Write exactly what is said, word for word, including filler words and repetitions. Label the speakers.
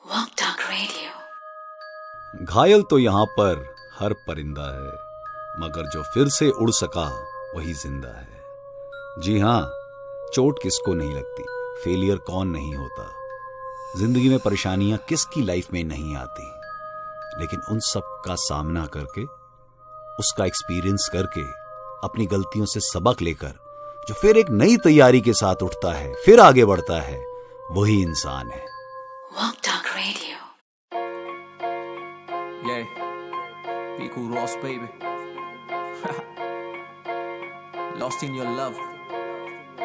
Speaker 1: Walk Talk Radio।
Speaker 2: घायल तो यहाँ पर हर परिंदा है, मगर जो फिर से उड़ सका वही जिंदा है। जी हाँ, चोट किसको नहीं लगती, फेलियर कौन नहीं होता, जिंदगी में परेशानियां किसकी लाइफ में नहीं आती, लेकिन उन सब का सामना करके, उसका एक्सपीरियंस करके, अपनी गलतियों से सबक लेकर जो फिर एक नई तैयारी के साथ उठता है, फिर आगे बढ़ता है, वही इंसान है।
Speaker 1: Walk Talk Radio।
Speaker 3: Yeah, be cool Ross baby। Lost in your love।